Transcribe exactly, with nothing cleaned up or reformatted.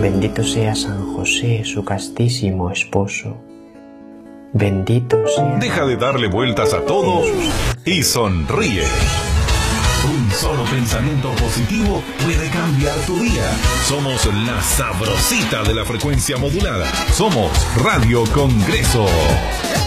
Bendito sea San José, su castísimo esposo. Bendito sea... Deja de darle vueltas a todo y sonríe. Un solo pensamiento positivo puede cambiar tu día. Somos la sabrosita de la frecuencia modulada. Somos Radio Congreso.